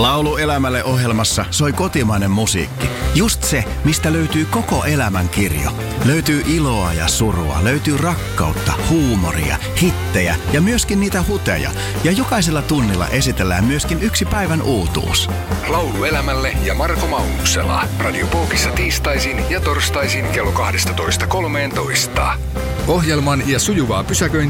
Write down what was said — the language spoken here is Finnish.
Laulu elämälle -ohjelmassa soi kotimainen musiikki. Just se, mistä löytyy koko elämän kirjo. Löytyy iloa ja surua, löytyy rakkautta, huumoria, hittejä ja myöskin niitä huteja. Ja jokaisella tunnilla esitellään myöskin yksi päivän uutuus. Laulu elämälle ja Marko Maunuksela. Radio Pookissa tiistaisin ja torstaisin kello 12.13. Ohjelman ja sujuvaa pysäköintiä